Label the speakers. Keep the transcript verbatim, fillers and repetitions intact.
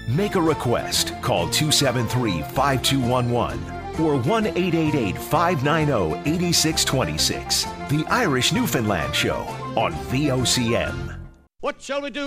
Speaker 1: Make a request. Call two seven three, five two one one or one eight eight eight, five nine zero, eight six two six. The Irish Newfoundland Show on V O C M.
Speaker 2: What shall we do